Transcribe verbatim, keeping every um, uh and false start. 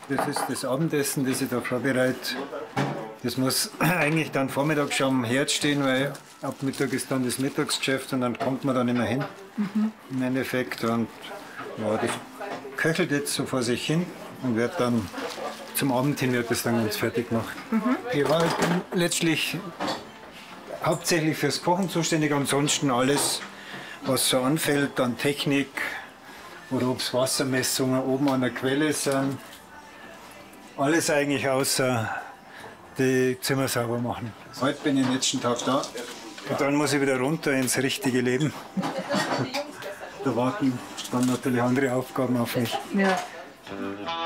Das ist das Abendessen, das ich da vorbereite. Das muss eigentlich dann Vormittag schon am Herd stehen, weil ab Mittag ist dann das Mittagsgeschäft und dann kommt man da nicht mehr hin. Mhm. Im Endeffekt. Und ja, das köchelt jetzt so vor sich hin und wird dann zum Abend hin wird das dann ganz fertig gemacht. Mhm. Ich war ich bin letztlich hauptsächlich fürs Kochen zuständig, ansonsten alles, was so anfällt an Technik oder ob es Wassermessungen oben an der Quelle sind. Alles eigentlich außer die Zimmer sauber machen. Heute bin ich den letzten Tag da und dann muss ich wieder runter ins richtige Leben. Da warten dann natürlich andere Aufgaben auf mich. Ja.